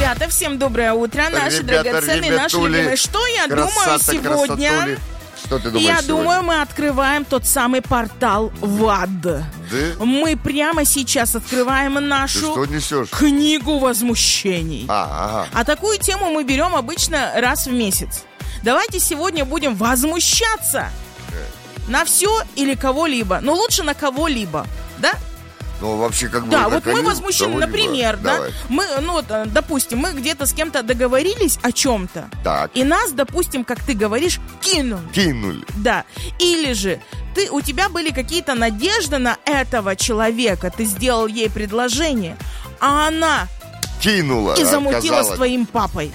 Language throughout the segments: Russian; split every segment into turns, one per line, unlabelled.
Ребята, всем доброе утро. Наши драгоценные, наши любимые. Что я думаю сегодня?
Что ты думаешь
Я
сегодня?
думаю, мы открываем тот самый портал в ад.
Да?
Мы прямо сейчас открываем
Ты
нашу
что несешь?
книгу возмущений.
Ага.
А такую тему мы берем обычно раз в месяц. Давайте сегодня будем возмущаться на все или кого-либо. Но лучше на кого-либо, да?
Ну, вообще, как бы...
Да,
на
вот мы
кого-либо,
возмущены, например, да?
Давай.
Мы, ну, вот, допустим, мы где-то с кем-то договорились о чем-то.
Так.
И нас, допустим, как ты говоришь,
Кинули.
Да. Или же у тебя были какие-то надежды на этого человека, ты сделал ей предложение, а она
Кинула.
и замутила
отказалась.
с твоим папой.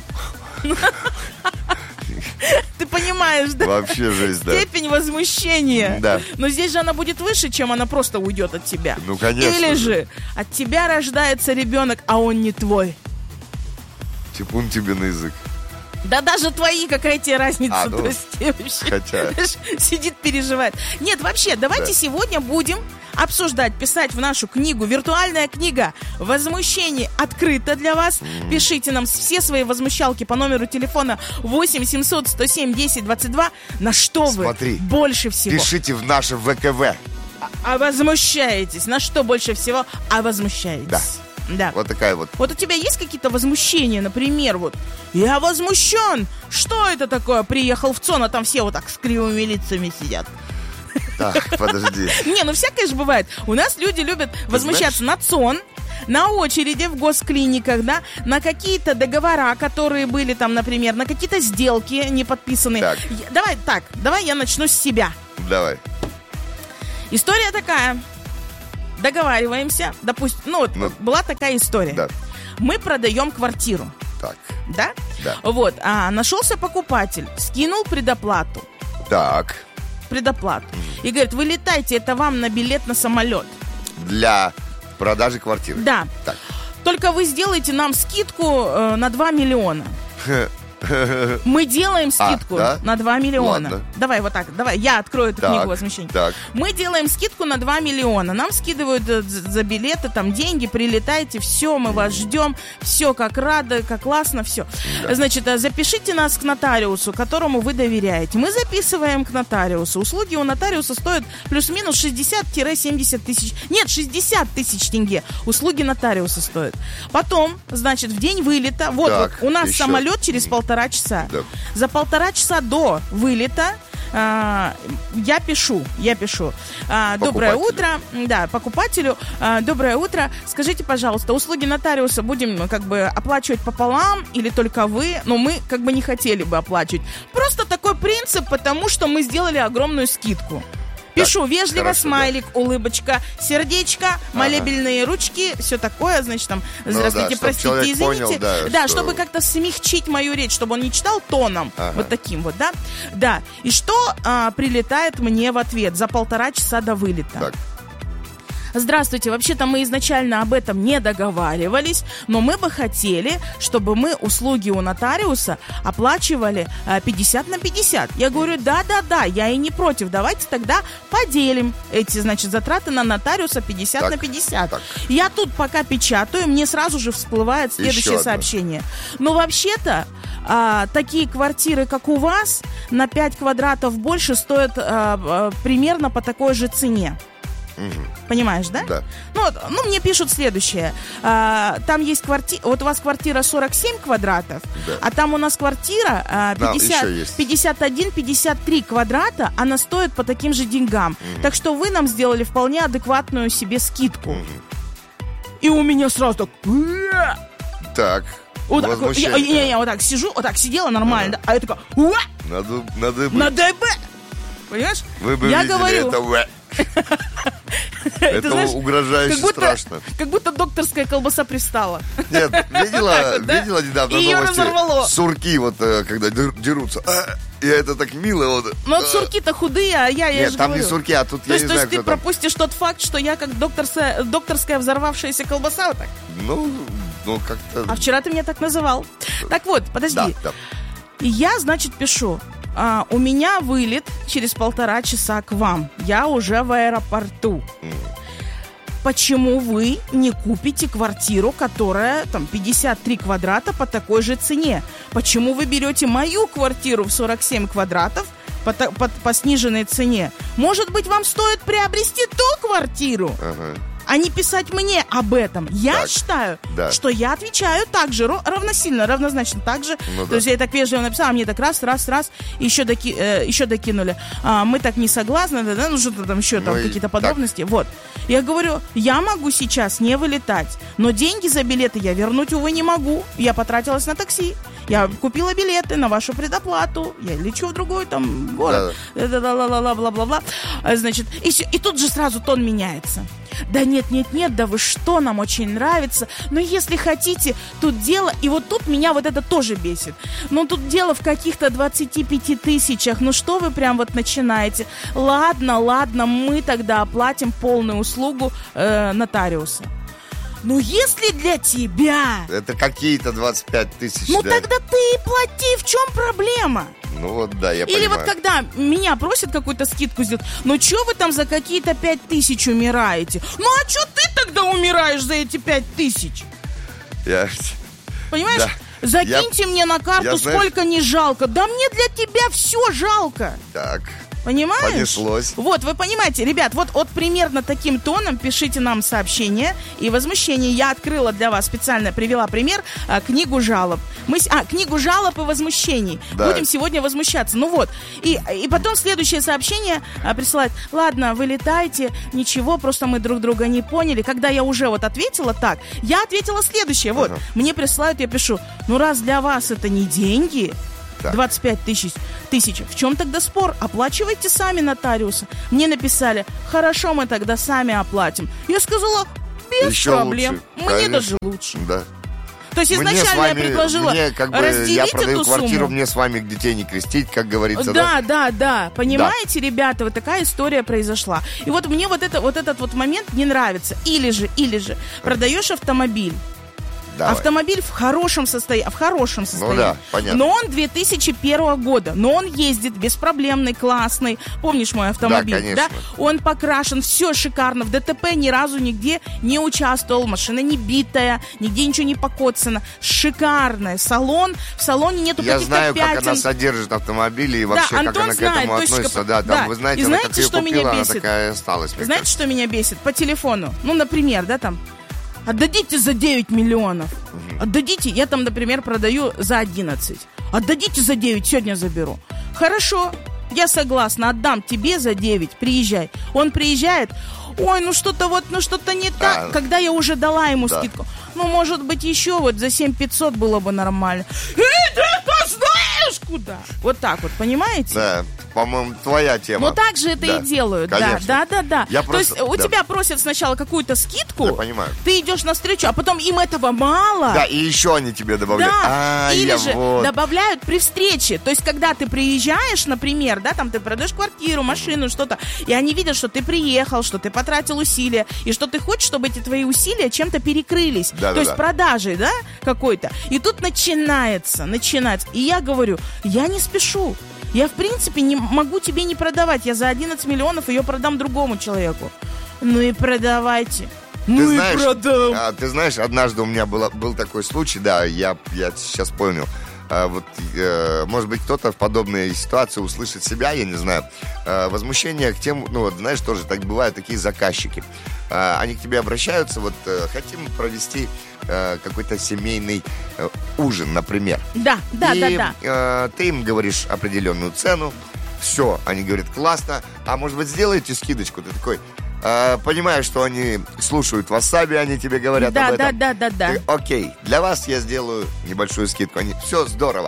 Ты понимаешь, да?
Вообще жесть, да.
Степень возмущения.
Да.
Но здесь же она будет выше, чем она просто уйдет от тебя.
Ну, конечно.
Или же от тебя рождается ребенок, а он не твой.
Типун тебе на язык.
Да даже твои, какая тебе разница?
Ну,
То есть, вообще,
хотя...
сидит, переживает. Нет, вообще, давайте сегодня будем обсуждать, писать в нашу книгу. Виртуальная книга возмущений открыта для вас. Пишите нам все свои возмущалки по номеру телефона 8 700 107 10 22. На что
Смотри,
вы больше всего
Пишите в наше ВКВ.
возмущаетесь? На что больше всего возмущаетесь?
Да.
Да.
Вот такая вот.
Вот у тебя есть какие-то возмущения, например, вот я возмущен, что это такое? Приехал в ЦОН, а там все вот так с кривыми лицами сидят.
Так, подожди.
Не, ну всякое же бывает. У нас люди любят возмущаться на ЦОН, на очереди в госклиниках, да, на какие-то договора, которые были там, например, на какие-то сделки не подписанные.
Так.
Давай я начну с себя.
Давай.
История такая. Договариваемся, допустим, была такая история.
Да.
Мы продаем квартиру.
Так.
Да?
Да.
Вот, нашелся покупатель, скинул предоплату.
Так.
И говорит, вылетайте, это вам на билет на самолет.
Для продажи квартиры.
Да.
Так.
Только вы сделаете нам скидку на 2 миллиона. Мы делаем скидку
да?
на 2 миллиона.
Ладно.
Давай вот так, давай, я открою эту книгу возмущений.
Так.
Мы делаем скидку на 2 миллиона. Нам скидывают за билеты, там деньги, прилетайте, все, мы вас ждем, все как рады, как классно, все.
Да.
Значит, запишите нас к нотариусу, которому вы доверяете. Мы записываем к нотариусу. Услуги у нотариуса стоят плюс-минус 60-70 тысяч. Нет, 60 тысяч тенге. Услуги нотариуса стоят. Потом, значит, в день вылета, вот у нас
еще.
самолет через 1,5 часа.
Да.
За 1,5 часа до вылета я пишу. Доброе утро. Да, покупателю. Доброе утро. Скажите, пожалуйста, услуги нотариуса будем как бы оплачивать пополам или только вы? Но мы как бы не хотели бы оплачивать. Просто такой принцип, потому что мы сделали огромную скидку. Пишу вежливо,
хорошо,
смайлик, улыбочка, сердечко, молебельные ручки, все такое, значит, там, здравствуйте, простите, извините.
Понял,
да, чтобы как-то смягчить мою речь, чтобы он не читал тоном, вот таким вот, да. Да, и что прилетает мне в ответ за 1,5 часа до вылета?
Так.
Здравствуйте, вообще-то мы изначально об этом не договаривались, но мы бы хотели, чтобы мы услуги у нотариуса оплачивали 50 на 50. Я говорю, да, я и не против, давайте тогда поделим эти, значит, затраты на нотариуса 50 на 50.
Так.
Я тут пока печатаю, мне сразу же всплывает следующее сообщение. Но вообще-то такие квартиры, как у вас, на 5 квадратов больше стоят примерно по такой же цене. Понимаешь, да?
Да.
Ну, мне пишут следующее. Там есть квартира, вот у вас квартира 47 квадратов,
да.
А там у нас квартира 51-53 квадрата, она стоит по таким же деньгам. Так что вы нам сделали вполне адекватную себе скидку. И у меня сразу так...
Так.
Вот так, я вот так сижу, вот так сидела нормально, да? А я такая...
Надо
бы. Понимаешь?
Вы бы
я
видели
говорю...
это. Это
знаешь,
угрожающе страшно.
Как будто докторская колбаса пристала.
Нет, видела недавно
Ее
новости?
разорвало.
Сурки, вот когда дерутся. И это так мило. Вот.
Но сурки-то худые, а я
Нет,
же
там
говорю.
не сурки, а тут я не знаю,
То есть ты
кто там.
пропустишь тот факт, что я как докторская взорвавшаяся колбаса вот так?
Ну, как-то...
А вчера ты меня так называл. Так вот, подожди.
Да.
И я, значит, пишу. У меня вылет через 1,5 часа к вам. Я уже в аэропорту. почему вы не купите квартиру, которая там 53 квадрата по такой же цене? Почему вы берете мою квартиру в 47 квадратов по сниженной цене? Может быть, вам стоит приобрести ту квартиру? А не писать мне об этом. Я считаю, что я отвечаю так же, равнозначно так же. То есть я так вежливо написала, мне так раз, еще докинули. Мы так не согласны, ну что-то там еще там какие-то подробности. Вот. Я говорю, я могу сейчас не вылетать, но деньги за билеты я вернуть, увы, не могу. Я потратилась на такси. Я купила билеты на вашу предоплату. Я лечу в другой там город. Бла-бла-бла-бла-бла-бла. Значит, и тут же сразу тон меняется. Да нет, да вы что, нам очень нравится. Но если хотите, тут дело... И вот тут меня вот это тоже бесит. Но тут дело в каких-то 25 тысячах. Ну что вы прям вот начинаете? Ладно, мы тогда оплатим полную услугу нотариуса. Ну, если для тебя...
Это какие-то 25 тысяч,
ну, тогда ты и плати, в чем проблема?
Ну, вот да, я понимаю.
Или вот когда меня просят какую-то скидку сделать, ну, что вы там за какие-то 5 тысяч умираете? Ну, а что ты тогда умираешь за эти 5 тысяч? Понимаешь? Да. Закиньте мне на карту, сколько не жалко. Да мне для тебя все жалко.
Так.
Понимаешь?
Понеслось.
Вот, вы понимаете, ребят, вот примерно таким тоном пишите нам сообщения и возмущения. Я открыла для вас специально, привела пример, книгу жалоб. Книгу жалоб и возмущений. Да. Будем сегодня возмущаться. Ну вот. И потом следующее сообщение присылает. Ладно, вы летайте, ничего, просто мы друг друга не поняли. Когда я уже вот ответила так, я ответила следующее. Вот, мне присылают, я пишу, ну раз для вас это не деньги... 25 тысяч. В чем тогда спор? Оплачивайте сами нотариуса. Мне написали, хорошо, мы тогда сами оплатим. Я сказала, без
еще
проблем.
Лучше.
Мне даже лучше.
Да.
То есть изначально я предложила разделить
я продаю
эту
квартиру,
сумму.
мне с вами детей не крестить, как говорится.
Да. Понимаете, ребята, вот такая история произошла. И вот мне вот этот момент не нравится. Или же продаешь автомобиль. Давай. Автомобиль в хорошем состоянии.
Ну да, понятно.
Но он 2001 года. Но он ездит беспроблемный, классный. Помнишь мой автомобиль?
Да, конечно.
Да? Он покрашен, все шикарно. В ДТП ни разу нигде не участвовал. Машина не битая, нигде ничего не покоцано. Шикарный салон. В салоне нету каких-то пятен.
Я знаю, как она содержит автомобиль и вообще, как она к этому относится. Да, вы знаете,
и
она
знаете,
как
что
ее купила,
меня
она
бесит?
такая осталась.
Знаете, что меня бесит? По телефону. Ну, например, да, там... Отдадите за 9 миллионов. Отдадите, я там, например, продаю за 11. Отдадите за 9, сегодня заберу. Хорошо, я согласна, отдам тебе за 9, приезжай. Он приезжает, ой, ну что-то не так. Когда я уже дала ему скидку. Ну, может быть, еще вот за 7500 было бы нормально. Ты знаешь куда? Вот так вот, понимаете?
Да, по-моему, твоя тема.
Но так же это и делают.
Конечно.
Да. То есть у тебя просят сначала какую-то скидку.
Я понимаю.
Ты идешь навстречу, а потом им этого мало.
Да, и еще они тебе добавляют.
Да, или же добавляют при встрече. То есть, когда ты приезжаешь, например, да, там ты продаешь квартиру, машину, что-то, и они видят, что ты приехал, что ты потратил усилия, и что ты хочешь, чтобы эти твои усилия чем-то перекрылись. То есть продажей, да, какой-то. И тут начинается. И я говорю, я не спешу. Я, в принципе, не могу тебе не продавать. Я за 11 миллионов ее продам другому человеку. Ну и продавайте.
Ты знаешь, однажды у меня был такой случай, да, я сейчас понял. Может быть, кто-то в подобной ситуации услышит себя, я не знаю. Возмущение к тем, знаешь, тоже так бывают такие заказчики. Они к тебе обращаются, хотим провести какой-то семейный ужин, например.
Да.
Ты им говоришь определенную цену, все, они говорят, классно, а может быть, сделаете скидочку? Ты такой... понимаешь, что они слушают васаби, они тебе говорят об этом.
Да.
Окей, для вас я сделаю небольшую скидку. Все здорово.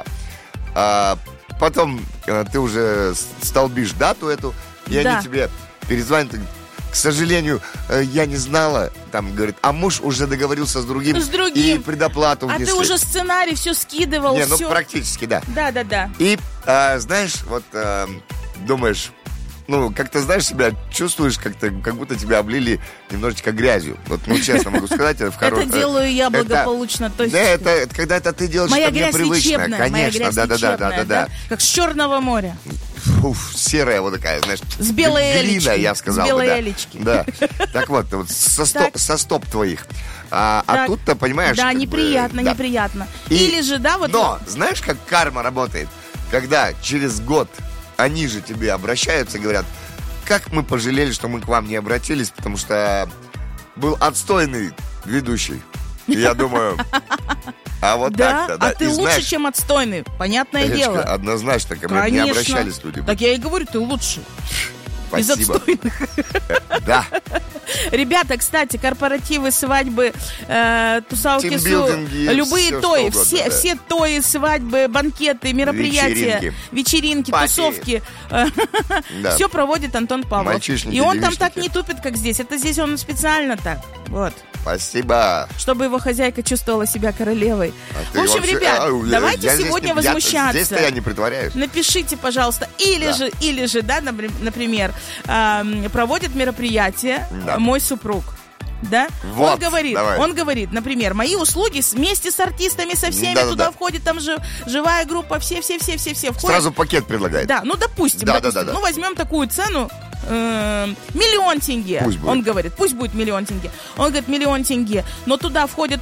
Потом ты уже столбишь дату эту, и они тебе перезвонят. К сожалению, я не знала, там, говорит, а муж уже договорился с другим. И предоплату внесли.
А ты уже сценарий все скидывал,
все. Практически, да.
Да.
И, знаешь, думаешь, ну, как ты знаешь, себя чувствуешь, как будто тебя облили немножечко грязью. Вот, ну, честно могу сказать, это в
Это делаю я благополучно. То есть...
Да, это когда это ты делаешь что-то непривычное.
Лечебная,
Конечно, да.
Как с Черного моря.
Уф, серая вот такая, знаешь.
С белой
глина,
элечки.
я сказал.
С белой элечки.
Да. Так вот, со стоп твоих. А тут-то, понимаешь...
Да, неприятно. Или же, да, вот...
Но, знаешь, как карма работает? Когда через год они же тебе обращаются и говорят, как мы пожалели, что мы к вам не обратились, потому что был отстойный ведущий. И я думаю... А вот так-то, да.
А ты лучше, чем отстойный, понятное дело.
Однозначно, ко мне не обращались люди.
Так я и говорю, ты лучше.
Спасибо.
Из отстойных.
Да.
Ребята, кстати, корпоративы, свадьбы, тусовки, любые тои, все тои, свадьбы, банкеты, мероприятия, вечеринки, тусовки. Все проводит Антон Павлов. И он там так не тупит, как здесь. Это здесь он специально так. Вот.
Спасибо.
Чтобы его хозяйка чувствовала себя королевой. В общем, ребят, давайте сегодня возмущаться.
Здесь-то я не притворяюсь.
Напишите, пожалуйста. Или же, да, например, проводит мероприятие мой супруг. Да?
Вот,
он говорит, например, мои услуги вместе с артистами, со всеми, туда входит там живая группа, все входят.
Сразу пакет предлагает.
Да, ну допустим. Ну возьмем такую цену, 1 000 000 тенге. Он говорит, пусть будет 1 000 000 тенге. Он говорит, 1 000 000 тенге. Но туда входит,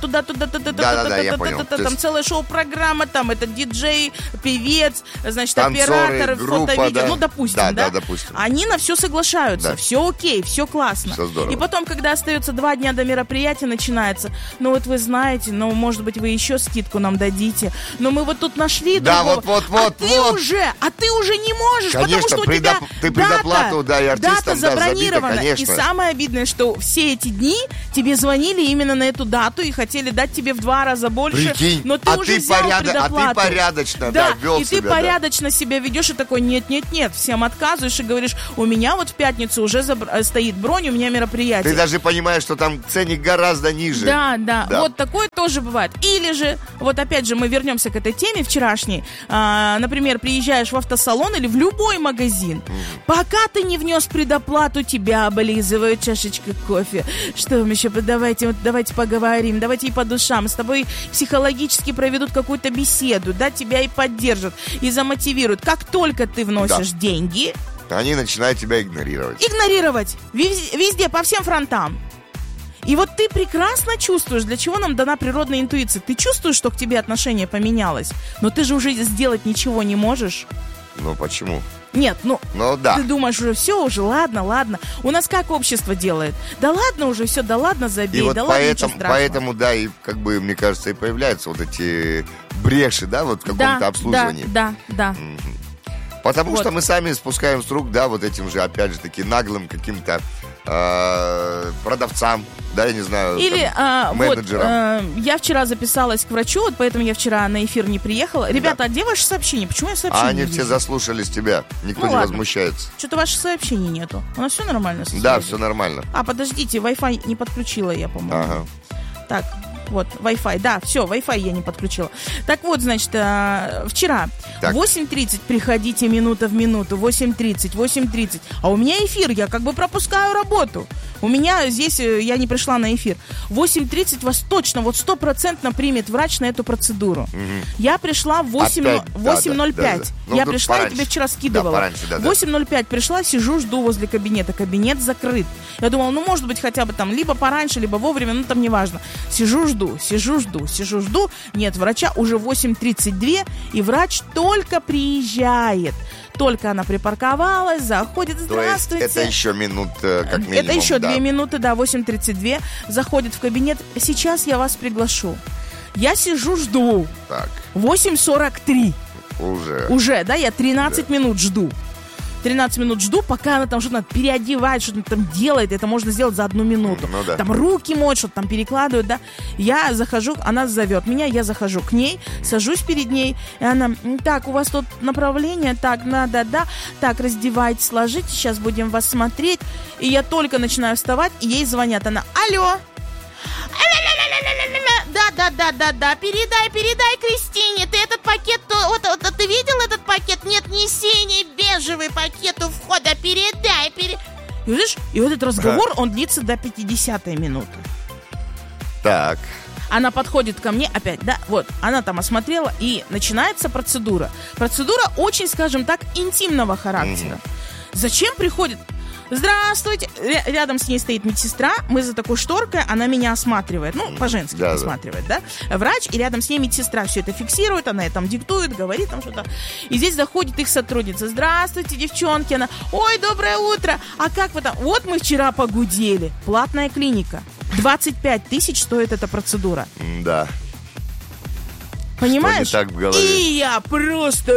там целая шоу-программа, там это диджей, певец, значит, оператор, фото-видео. Ну, допустим, да. Они на все соглашаются. Все окей, все классно.
Все здорово.
И потом, когда остается 2 дня до мероприятия, начинается, ну вот вы знаете, ну, может быть, вы еще скидку нам дадите. Но мы вот тут нашли другого. А ты уже не можешь,
конечно,
потому что у тебя
ты предоплату,
дата забронирована.
Забита,
и самое обидное, что все эти дни тебе звонили именно на эту дату и хотели дать тебе в 2 раза больше.
Прикинь,
но ты уже взял предоплату.
А ты порядочно, вел
себя. И ты порядочно себя ведешь и такой, нет, всем отказываешь и говоришь, у меня вот в пятницу уже стоит бронь, у меня мероприятие.
Ты даже понимаешь, что там ценник гораздо ниже.
Да. Вот такое тоже бывает. Или же, вот опять же, мы вернемся к этой теме вчерашней. Например, приезжаешь в автосалон или в любой магазин. Пока ты не внес предоплату, тебя облизывают чашечкой кофе. Что вам еще? Давайте поговорим, давайте и по душам. С тобой психологически проведут какую-то беседу, да, тебя и поддержат, и замотивируют. Как только ты вносишь деньги...
Они начинают тебя игнорировать.
Везде, по всем фронтам. И вот ты прекрасно чувствуешь, для чего нам дана природная интуиция. Ты чувствуешь, что к тебе отношение поменялось, но ты же уже сделать ничего не можешь.
Ну, почему?
Нет,
да.
Ты думаешь, уже ладно. У нас как общество делает? Да ладно уже, все, да ладно, забей,
и вот
ладно, ничего страшного.
Поэтому, да, и как бы, мне кажется, и появляются вот эти бреши, да, вот в каком-то обслуживании.
Да.
Потому что мы сами спускаем с рук, да, вот этим же, опять же, таки наглым каким-то продавцам, да, я не знаю,
или
менеджерам.
Я вчера записалась к врачу, вот поэтому я вчера на эфир не приехала. Ребята, а где ваши сообщения? Почему я сообщения
они
не
все
вижу?
заслушались тебя, никто не возмущается.
Что-то ваших сообщений нету. У нас все нормально?
Да, все нормально.
Подождите, Wi-Fi не подключила я, по-моему.
Ага.
Так, вот, Wi-Fi, да, все, Wi-Fi я не подключила. Так вот, значит, вчера 8:30 приходите минута в минуту, 8:30, а у меня эфир, я как бы пропускаю работу. У меня здесь, я не пришла на эфир. 8:30 вас точно, вот 100% примет врач на эту процедуру. Угу. Я пришла в 8:05. Я пришла, я тебе вчера скидывала. 8:05 пришла, сижу, жду возле кабинета. Кабинет закрыт. Я думала, может быть, хотя бы там либо пораньше, либо вовремя, там неважно. Сижу, жду. Нет врача, уже 8:32, и врач только приезжает. Только она припарковалась, заходит, здравствуйте.
Это еще минут, как минимум.
Это еще 2 минуты, 8:32, заходит в кабинет. Сейчас я вас приглашу. Я сижу, жду.
Так.
8:43. Уже, да, я 13 минут жду. 13 минут жду, пока она там что-то переодевает, что-то там делает. Это можно сделать за 1 минуту. Там руки моют, что-то там перекладывают, да. Я захожу, она зовет меня, я захожу к ней, сажусь перед ней, и она, так, у вас тут направление, так, надо, да, так, раздевайтесь, ложитесь, сейчас будем вас смотреть. И я только начинаю вставать, и ей звонят, она, алло. Да, передай Кристине, ты этот пакет, ты видел этот пакет? Нет, не синий, оранжевый пакет у входа, передай. И, видишь, и вот этот разговор, он длится до 50-й минуты.
Так.
Она подходит ко мне опять, да, вот, она там осмотрела, и начинается процедура. Процедура очень, скажем так, интимного характера. Зачем приходит? Здравствуйте. Рядом с ней стоит медсестра, мы за такой шторкой, она меня осматривает, ну, по-женски осматривает, да. Врач, и рядом с ней медсестра все это фиксирует, она там диктует, говорит там что-то. И здесь заходит их сотрудница. Здравствуйте, девчонки. Она, ой, доброе утро. А как вы там? Вот мы вчера погудели. Платная клиника. 25 тысяч стоит эта процедура.
Да.
Понимаешь?
Что не так в голове?
И я просто...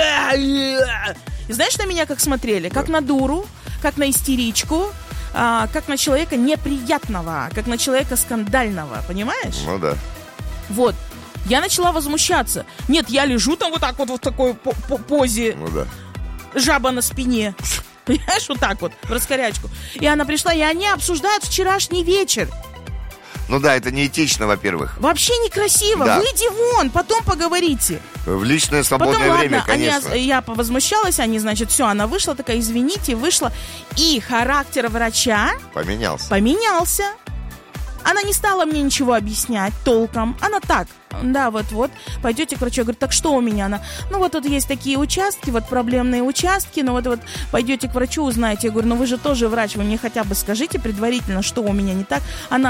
И знаешь, на меня как смотрели? Как на дуру, как на истеричку, как на человека неприятного, как на человека скандального, понимаешь?
Ну да.
Вот. Я начала возмущаться. Нет, я лежу там вот так вот в такой позе.
Ну да.
Жаба на спине. Понимаешь, вот так вот, в раскорячку. И она пришла, и они обсуждают вчерашний вечер.
Ну да, это неэтично, во-первых.
Вообще некрасиво. Да. Выйди вон, потом поговорите.
В личное свободное
потом,
время,
ладно,
конечно.
Я повозмущалась, они, значит, все, она вышла, такая, извините, вышла. И характер врача поменялся. Она не стала мне ничего объяснять толком. Она так, да, вот, пойдете к врачу. Я говорю, так что у меня? Она, ну вот тут есть такие участки, вот проблемные участки, ну вот пойдете к врачу, узнаете. Я говорю, ну вы же тоже врач, вы мне хотя бы скажите предварительно, что у меня не так. Она,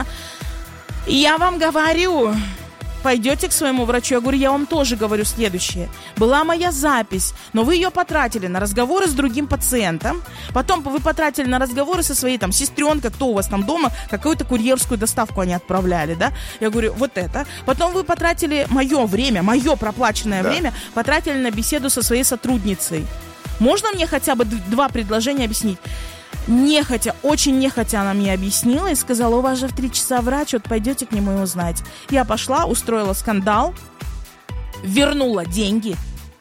я вам говорю... Пойдете к своему врачу. Я говорю, я вам тоже говорю следующее. Была моя запись, но вы ее потратили на разговоры с другим пациентом. Потом вы потратили на разговоры со своей там сестренкой, кто у вас там дома, какую-то курьерскую доставку они отправляли, да? Я говорю, вот это. Потом вы потратили мое время, мое проплаченное время, потратили на беседу со своей сотрудницей. Можно мне хотя бы 2 предложения объяснить? Нехотя, очень нехотя она мне объяснила и сказала, у вас же в 3 часа врач, вот пойдете к нему и узнаете. Я пошла, устроила скандал, вернула деньги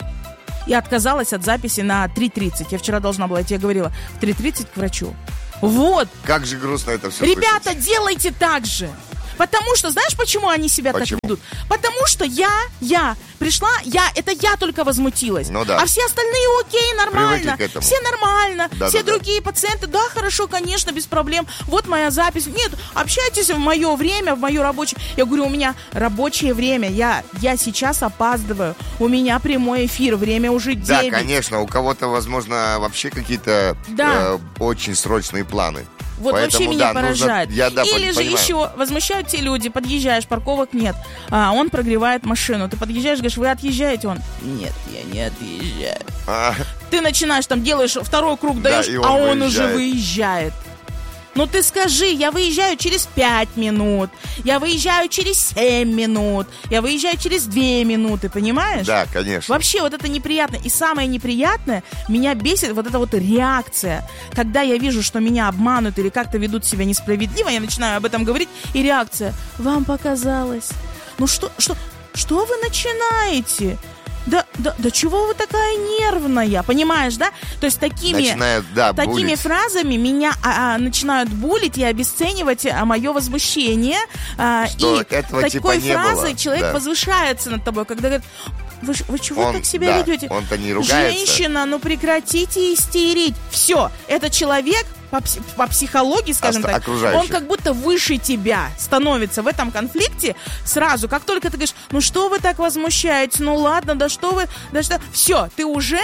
и отказалась от записи на 3:30. Я вчера должна была, я тебе говорила, в 3:30 к врачу. Вот.
Как же грустно это все.
Ребята, делайте так же. Потому что, знаешь, почему они себя так ведут? Потому что я пришла, это я только возмутилась.
Ну, да.
А все остальные окей, нормально. Все нормально.
Да,
все другие пациенты, да, хорошо, конечно, без проблем. Вот моя запись. Нет, общайтесь в мое время, в мое рабочее. Я говорю, у меня рабочее время. Я сейчас опаздываю. У меня прямой эфир, время уже 9.
Да, конечно, у кого-то, возможно, вообще какие-то очень срочные планы.
Вот поэтому, вообще меня поражает. Или же
понимаю.
еще возмущают те люди, подъезжаешь, парковок нет, он прогревает машину. Ты подъезжаешь, говоришь, вы отъезжаете? Он, нет, я не отъезжаю. Ты начинаешь, там, делаешь 2-й круг, даешь, он уже выезжает. Ну ты скажи, я выезжаю через 5 минут, я выезжаю через 7 минут, я выезжаю через 2 минуты, понимаешь?
Да, конечно.
Вообще вот это неприятно. И самое неприятное, меня бесит вот эта вот реакция. Когда я вижу, что меня обманут или как-то ведут себя несправедливо, я начинаю об этом говорить, и реакция, вам показалось. Ну что вы начинаете? Да чего вы такая нервная, понимаешь, да? То есть такими фразами меня начинают булить и обесценивать мое возмущение.
Что и этого
такой
типа
фразой
было.
человек возвышается над тобой, когда говорит, вы чего так себя ведете?
Он-то не ругается.
Женщина, ну прекратите истерить. Все, этот человек по психологии, скажем так, он как будто выше тебя становится в этом конфликте сразу. Как только ты говоришь, ну что вы так возмущаетесь, ну ладно, да что вы, все, ты уже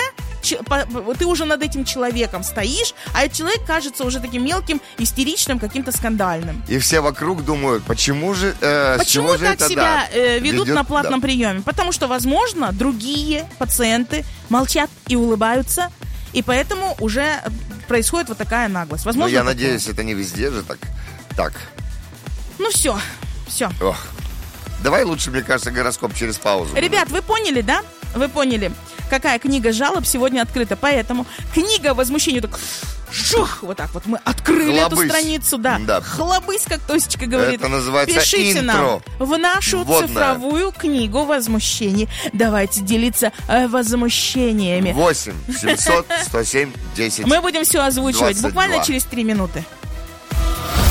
над этим человеком стоишь, а этот человек кажется уже таким мелким, истеричным, каким-то скандальным.
И все вокруг думают, почему
так
это,
себя ведут на платном приеме? Потому что, возможно, другие пациенты молчат и улыбаются, и поэтому уже происходит вот такая наглость. Возможно,
я надеюсь, это не везде же так.
Ну все.
Ох. Давай лучше, мне кажется, гороскоп через паузу.
Ребят, вы поняли, да? Вы поняли, какая книга жалоб сегодня открыта. Поэтому книга возмущения так... Жух, вот так вот мы открыли эту страницу, да. Хлобысь, как Тосечка говорит.
Это называется
пишите
интро.
Нам в нашу цифровую книгу возмущений. Давайте делиться возмущениями.
8 700 107 10.
Мы будем все озвучивать
22.
буквально через 3 минуты.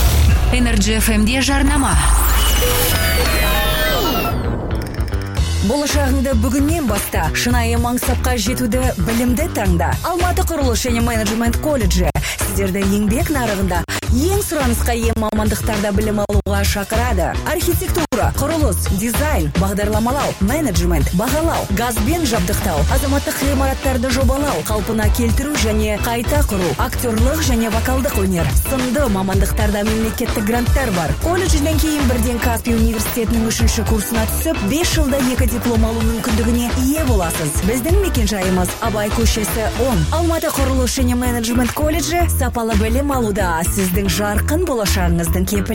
Energy FM-де жарнама. Болашағыңды бүгіннен баста. Шынайы маңсапқа жетуді білімді таңда. Алматы құрылыс және менеджмент колледжі сіздерді еңбек нарығында ең сұранысқа ие мамандықтарда білім алуға шақырады. Архитектура, құрылыс, дизайн, бағдарламалау, менеджмент, бағалау, газбен жабдықтау, азаматтық ғимараттарды жобалау, қалпына келтіру және қайта құру, актерлық және вокалдық өнер, сынды мамандықтарда мемлекеттік гранттар бар. Колледжден кейін бірден Каспий университетінің 3-ші курсына түсіп, 5 жылда 2 диплом алу мүмкіндігіне ие боласыз. Біздің мекенжайымыз Абай көшесі 10. Алматы құрылыс және менеджмент колледжі сапалы білім алуда сіздің жарқын болашағыңыздың кепілі.